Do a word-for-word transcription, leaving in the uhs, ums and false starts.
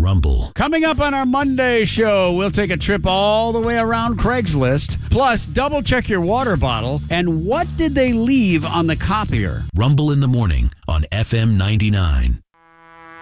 Rumble. Coming up on our Monday show, we'll take a trip all the way around Craigslist. Plus, double check your water bottle. And what did they leave on the copier? Rumble in the morning on F M ninety-nine.